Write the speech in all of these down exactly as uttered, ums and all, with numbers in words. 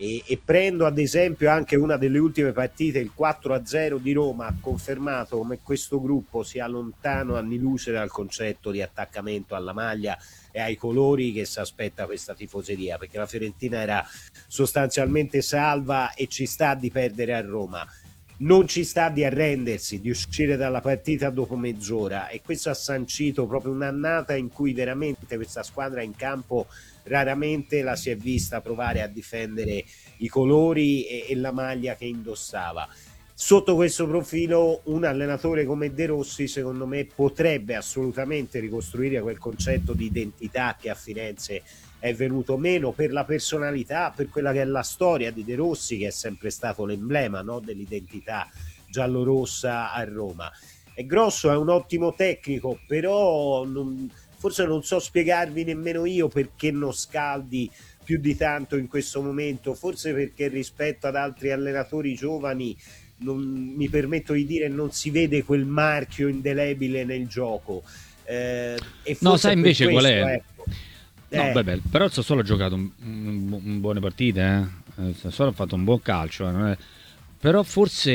E, e prendo ad esempio anche una delle ultime partite, il quattro a zero di Roma ha confermato come questo gruppo sia lontano anni luce dal concetto di attaccamento alla maglia e ai colori che si aspetta questa tifoseria, perché la Fiorentina era sostanzialmente salva e ci sta di perdere a Roma, non ci sta di arrendersi, di uscire dalla partita dopo mezz'ora, e questo ha sancito proprio un'annata in cui veramente questa squadra in campo raramente la si è vista provare a difendere i colori e, e la maglia che indossava. Sotto questo profilo un allenatore come De Rossi secondo me potrebbe assolutamente ricostruire quel concetto di identità che a Firenze è venuto meno, per la personalità, per quella che è la storia di De Rossi, che è sempre stato l'emblema, no, dell'identità giallorossa a Roma. È grosso, è un ottimo tecnico, però non, forse non so spiegarvi nemmeno io perché non scaldi più di tanto in questo momento, forse perché rispetto ad altri allenatori giovani, non, mi permetto di dire, non si vede quel marchio indelebile nel gioco. Eh, e no, sai invece questo, qual è? ecco. No, eh. beh, però Sassuolo ha giocato un, un, un buone partite, eh? Sassuolo ha fatto un buon calcio, eh? Non è... però forse,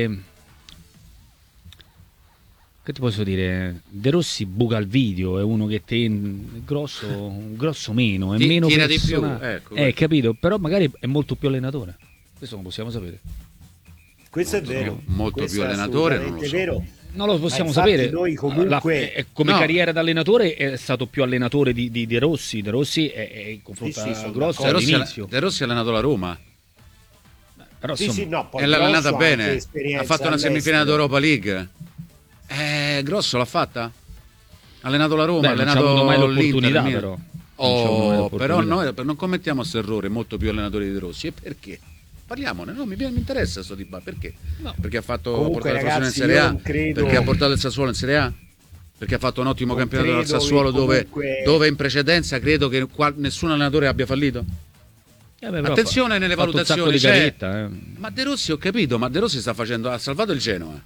che ti posso dire, De Rossi buca il video, è uno che te grosso, un grosso meno, è Ti, meno tira persona... di più, ecco, eh, capito, però magari è molto più allenatore, questo non possiamo sapere. Questo molto, è vero, molto questo più è allenatore, non lo so. vero. Non lo possiamo infatti sapere. Noi comunque La, come no. carriera d'allenatore è stato più allenatore di, di De Rossi. De Rossi è, è in confronto Sì, sì, a grosso De Rossi, all'inizio. De Rossi ha allenato la Roma Però, sì, insomma, sì, no, poi e l'ha allenata Grosso ha bene, anche ha esperienza fatto una all'estero. semifinale d'Europa League. Eh, Grosso l'ha fatta? Ha allenato la Roma, beh, ha non c'ha allenato avuto mai l'Inter, l'opportunità, Milan. però. Non c'ha Oh, avuto mai però l'opportunità. noi non commettiamo questo errore, molto più allenatori di De Rossi. E perché? Parliamone, no, mi, mi interessa questo dibattito. Perché? No. Perché ha fatto Comunque, ha portato la ragazzi, Frosinone in Serie io A? non credo- Perché ha portato il Sassuolo in Serie A? Perché ha fatto un ottimo Non campionato al credo Sassuolo che dove, comunque- dove in precedenza credo che qua, nessun allenatore abbia fallito? Eh, beh, però Attenzione fa- nelle ha fatto un sacco valutazioni, di cioè- gavetta, eh. Ma De Rossi ho capito, ma De Rossi sta facendo, ha salvato il Genoa.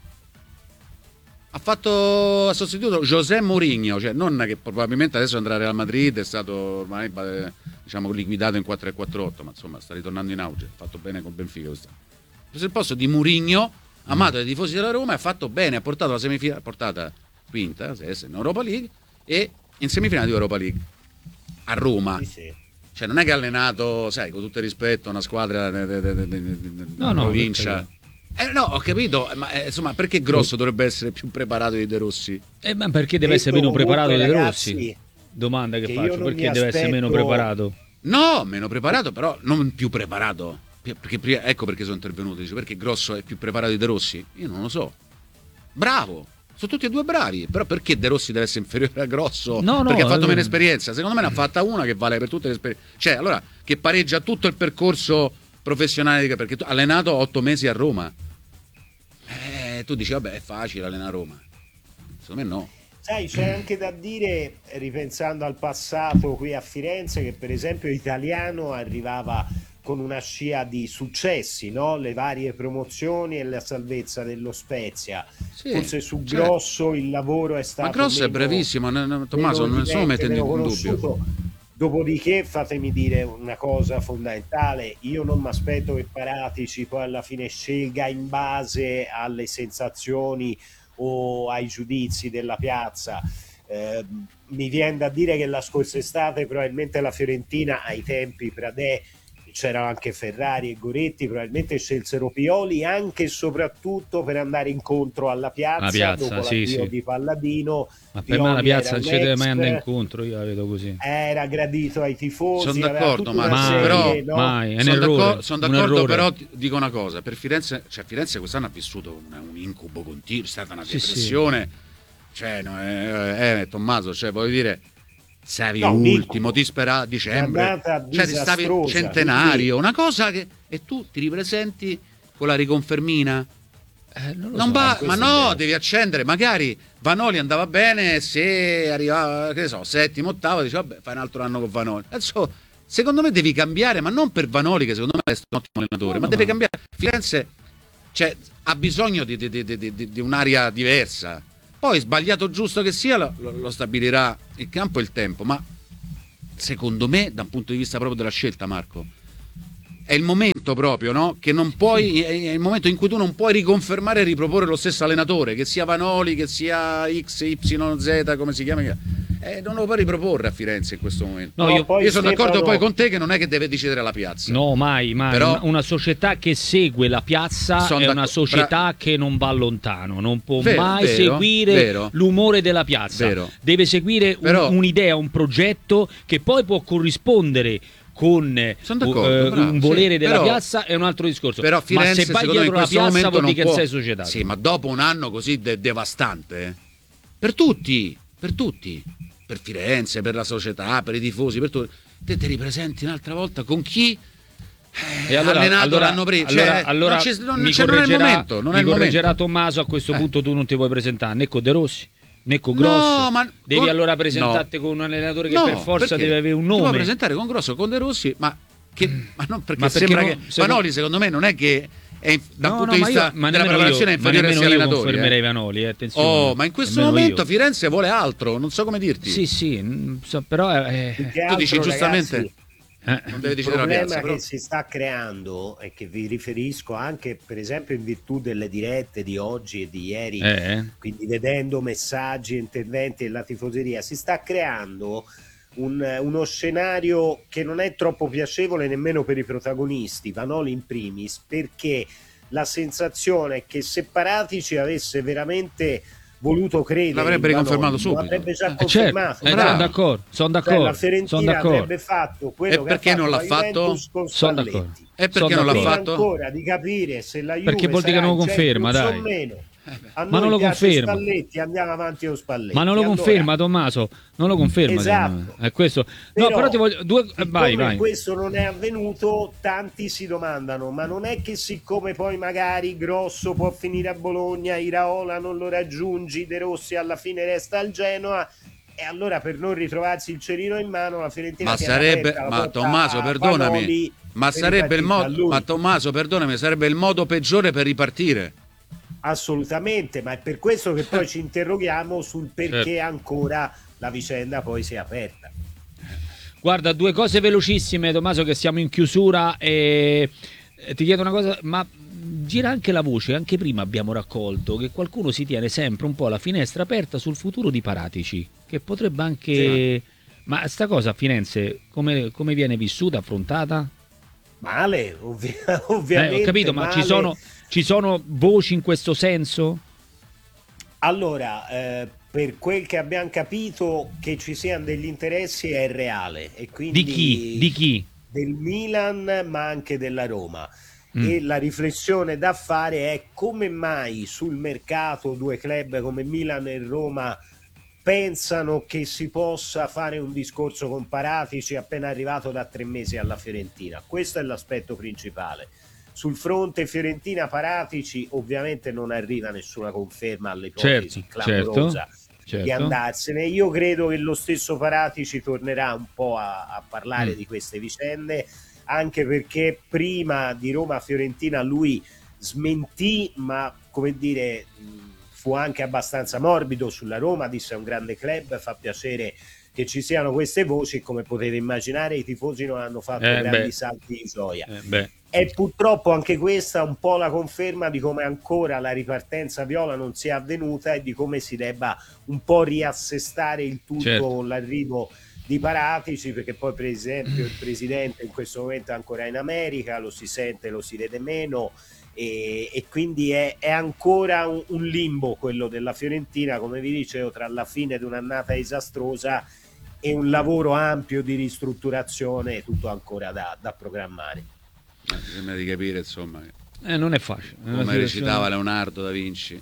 Ha fatto, ha sostituito José Mourinho, cioè non che probabilmente adesso andrà al Real Madrid, è stato ormai eh, diciamo liquidato in quattro quattro otto, ma insomma sta ritornando in auge, ha fatto bene con Benfica quest'anno. Preso il posto di Mourinho, amato dai tifosi della Roma, ha fatto bene, ha portato la semifinale, portata quinta, sesta in Europa League e in semifinale di Europa League a Roma. Sì, sì. Cioè non è che ha allenato, sai, con tutto il rispetto, una squadra de, de, de, de, de, de, No, no, provincia. Eh, no, ho capito, ma eh, insomma, perché Grosso dovrebbe essere più preparato di De Rossi? Eh, ma perché deve Detto essere meno preparato di comunque, De ragazzi, Rossi? Domanda che, che io faccio, non perché mi deve essere meno aspetto- preparato? No, meno preparato, però non più preparato. Perché prima, ecco perché sono intervenuto, dice, perché Grosso è più preparato di De Rossi? Io non lo so. Bravo, sono tutti e due bravi, però perché De Rossi deve essere inferiore a Grosso? No, no, perché ha fatto eh, meno esperienza. Secondo me ne ha fatta una che vale per tutte le esperienze. Cioè, allora, che pareggia tutto il percorso professionale, di- perché tu ha allenato otto mesi a Roma. Eh, tu dici, vabbè, è facile allenare a Roma. Secondo me no. Sai, c'è anche da dire, ripensando al passato qui a Firenze, che per esempio Italiano arrivava con una scia di successi, no? Le varie promozioni e la salvezza dello Spezia. Sì, Forse su cioè- Grosso il lavoro è stato Ma Grosso è meno- bravissimo, no, no, Tommaso, meno nessuno mette in evidente, meno dubbio. conosciuto. Dopodiché fatemi dire una cosa fondamentale, io non mi aspetto che Paratici poi alla fine scelga in base alle sensazioni o ai giudizi della piazza. Eh, mi viene da dire che la scorsa estate probabilmente la Fiorentina, ai tempi Pradè, c'erano anche Ferrari e Goretti, probabilmente scelsero Pioli anche e soprattutto per andare incontro alla piazza, Alla piazza, dopo sì, l'addio sì. di Palladino. Ma per me la Pioli piazza era non un ci deve mai ex, andare incontro, io la vedo così. era gradito ai tifosi. Sono aveva d'accordo, tutta una Marco, serie, però- no? mai, è un Sono errore, d'accordo, son un d'accordo, errore. però ti dico una cosa, per Firenze, cioè Firenze quest'anno ha vissuto un, un incubo continuo, è stata una Sì, sì. depressione, cioè no, eh, eh, Tommaso, cioè voglio dire, stavi No, un ultimo, incubo. ti speravi a dicembre, Un'annata cioè ti stavi disastrosa, centenario, una cosa che e tu ti ripresenti con la riconfermina. Eh, non lo Non so. va, questo ma è no, vero. devi accendere. Magari Vanoli andava bene se arrivava, che ne so, settimo, ottavo, dice vabbè, fai un altro anno con Vanoli. Adesso, secondo me devi cambiare, ma non per Vanoli, che secondo me è un ottimo allenatore, No, ma no, deve ma- cambiare. Firenze, cioè, ha bisogno di, di- di- di- di- di un'area diversa. Poi, sbagliato o giusto che sia, lo, lo- lo stabilirà il campo e il tempo. Ma secondo me, da un punto di vista proprio della scelta, Marco, è il momento proprio, no? Che non puoi, è il momento in cui tu non puoi riconfermare e riproporre lo stesso allenatore, che sia Vanoli, che sia X Y Z, come si chiama, eh, non lo puoi riproporre a Firenze in questo momento. No, io, io, poi io sono Stefano... d'accordo poi con te che non è che deve decidere la piazza. No, mai, mai. Però... una, una società che segue la piazza Sono è una società bra... che non va lontano, non può vero, mai vero, seguire vero. l'umore della piazza. Vero. Deve seguire Però... un, un'idea, un progetto che poi può corrispondere con eh, un volere sì, della però, piazza è un altro discorso. Però Firenze, ma se vai dietro la piazza vuol dire che può... sei società. Sì, ma dopo un anno così de- devastante, eh? per tutti, per tutti, per Firenze, per la società, per i tifosi, per tutti, te ti ripresenti un'altra volta con chi eh, e allora, allenato allora, l'anno prima. Allora, cioè, allora non, c'è, non, mi cioè, non è il momento. Non mi è il correggerà momento. Tommaso, a questo eh. punto tu non ti vuoi presentare né con De Rossi né con Grosso, no, ma devi con... allora presentarti no. con un allenatore che no, per forza perché? deve avere un nome. Ti puoi presentare con Grosso, con De Rossi, ma, che, ma non perché, ma perché sembra non, che secondo... Vanoli secondo me non è che è, da un no, punto no, di vista io, ma della preparazione io, inferiore ai io allenatori. confermerei Eh. Vanoli, eh, attenzione. Oh, ma in questo Nemmeno momento io. Firenze vuole altro, non so come dirti. Sì, sì, so, però è... Più che tu altro, dici giustamente ragazzi, eh. non deve il decidere la problema piazza, che però... si sta creando e che vi riferisco anche per esempio in virtù delle dirette di oggi e di ieri, Eh. quindi vedendo messaggi e interventi della tifoseria, si sta creando un, uno scenario che non è troppo piacevole nemmeno per i protagonisti, Vanoli in primis, perché la sensazione è che se Paratici avesse veramente voluto credere, l'avrebbe riconfermato subito. L'avrebbe già Eh, confermato. certo, eh, sono d'accordo, sono d'accordo. Cioè, la Fiorentina son d'accordo. avrebbe fatto quello E che perché ha fatto non l'ha la fatto? Juventus con Sono Spalletti. d'accordo. E perché Sono non l'ha Prima fatto? ancora di capire se la Juve Perché vuol dire che sarà non lo in conferma, Champions dai. o meno. A Ma noi non lo piace conferma. Spalletti, andiamo avanti con Spalletti. Ma non lo Allora, conferma Tommaso, non lo conferma. Esatto. È questo. Però, no, però ti voglio due eh, vai, siccome vai. questo non è avvenuto, tanti si domandano, ma non è che siccome poi magari Grosso può finire a Bologna, Iraola non lo raggiungi, De Rossi alla fine resta al Genoa, e allora per non ritrovarsi il cerino in mano la Fiorentina Ma tiene sarebbe, aperta la ma porta Tommaso, a perdonami, Vanoli ma per sarebbe il ripartire modo, da lui. ma Tommaso, perdonami, sarebbe il modo peggiore per ripartire. Assolutamente, ma è per questo che poi ci interroghiamo sul perché Certo. ancora la vicenda poi si è aperta. Guarda, due cose velocissime, Tommaso, che siamo in chiusura e ti chiedo una cosa, ma gira anche la voce, anche prima abbiamo raccolto che qualcuno si tiene sempre un po' la finestra aperta sul futuro di Paratici, che potrebbe anche... Sì. Ma sta cosa a Firenze come, come viene vissuta, affrontata? Male, ovvi- ovviamente. Eh, ho capito, ma male. ci sono, ci sono voci in questo senso? Allora, eh, per quel che abbiamo capito, che ci siano degli interessi è reale. E quindi Di chi? Di chi? Del Milan, ma anche della Roma. Mm. E la riflessione da fare è come mai sul mercato due club come Milan e Roma pensano che si possa fare un discorso con Paratici appena arrivato da tre mesi alla Fiorentina. Questo è l'aspetto principale. Sul fronte Fiorentina-Paratici ovviamente non arriva nessuna conferma all'ipotesi Certo, clamorosa certo. di andarsene. Io credo che lo stesso Paratici tornerà un po' a, a parlare Mm. di queste vicende, anche perché prima di Roma-Fiorentina lui smentì, ma come dire, mh, fu anche abbastanza morbido sulla Roma, disse è un grande club, fa piacere che ci siano queste voci, come potete immaginare i tifosi non hanno fatto Eh, grandi beh. salti di gioia. Eh, beh. È purtroppo anche questa un po' la conferma di come ancora la ripartenza viola non sia avvenuta e di come si debba un po' riassestare il tutto Certo. con l'arrivo di Paratici, perché poi per esempio il presidente in questo momento è ancora in America, lo si sente, lo si vede meno e, e quindi è, è ancora un, un limbo quello della Fiorentina, come vi dicevo, tra la fine di un'annata disastrosa e un lavoro ampio di ristrutturazione, tutto ancora da, da programmare. Eh, mi sembra di capire, insomma, che Eh, non è facile. È una come situazione- recitava Leonardo da Vinci,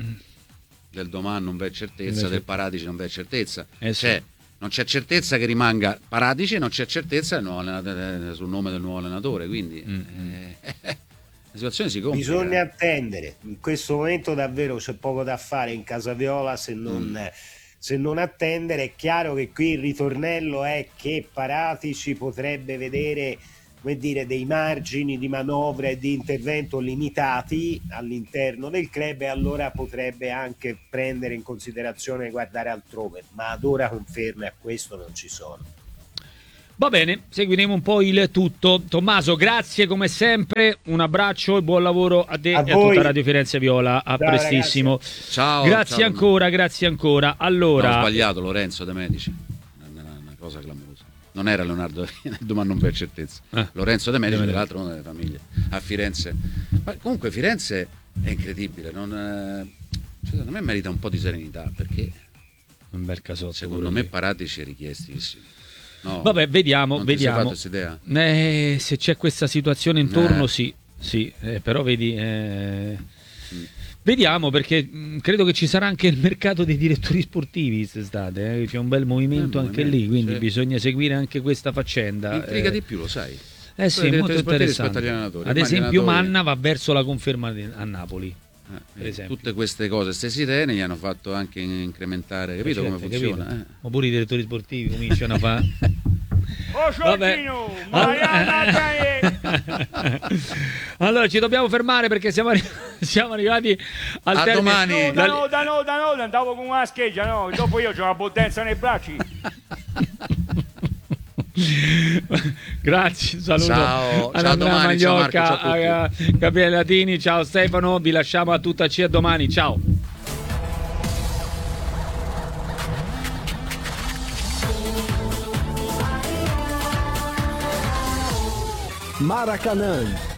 del domani non v'è certezza, Invece- del Paratici non v'è certezza. Eh, sì. Cioè, non c'è certezza che rimanga Paratici, non c'è certezza del nuovo allenatore- sul nome del nuovo allenatore, quindi Mm. eh, la situazione si complica. Bisogna attendere, in questo momento davvero c'è poco da fare in Casa Viola se non, Mm. se non attendere. È chiaro che qui il ritornello è che Paratici potrebbe vedere, come dire, dei margini di manovra e di intervento limitati all'interno del club e allora potrebbe anche prendere in considerazione guardare altrove, ma ad ora conferme a questo non ci sono. Va bene, seguiremo un po' il tutto. Tommaso, grazie come sempre, un abbraccio e buon lavoro a te A e a voi. tutta Radio Firenze Viola. A Ciao, prestissimo. Ciao. Grazie ciao. ancora, grazie ancora. No, ho Allora, sbagliato, Lorenzo De Medici. Una, una cosa clamorosa. Non era Leonardo da Vinci, ma non per certezza. Eh. Lorenzo De Medici, De Medici. peraltro una delle famiglie a Firenze. Ma comunque Firenze è incredibile, non, eh, secondo me merita un po' di serenità, perché un bel casotto. secondo me Paratici è richiestissimo. No, Vabbè, vediamo, non ti sei vediamo. fatto questa idea? Eh, se c'è questa situazione intorno, Eh. sì, sì, eh, però vedi, eh, vediamo, perché mh, credo che ci sarà anche il mercato dei direttori sportivi quest'estate, eh, c'è un bel movimento Bel anche lì, movimento, quindi sì. bisogna seguire anche questa faccenda. Intriga eh. di più, lo sai. Eh sì, Quello dei molto direttori sportivi rispetto interessante. agli allenatori. Ad Ormai gli esempio allenatori- Manna va verso la conferma di- a Napoli. Eh, per esempio. tutte queste cose, queste sirene gli hanno fatto anche incrementare, capito Certo, come funziona? capito? Eh. Ma pure i direttori sportivi cominciano a fare. Oh, Vabbè. Giorgino, Mariana, Allora ci dobbiamo fermare perché siamo, arri- siamo arrivati al A termine. domani. no, La- no, da no, da no, andavo con una scheggia, no, dopo io ho una potenza nei bracci. Grazie, saluto Ciao, ad ciao, Andrea domani, ciao Marco, Magliocca, ciao a a Gabriele Latini, ciao Stefano, vi lasciamo a tutta C, a domani, ciao. Maracanã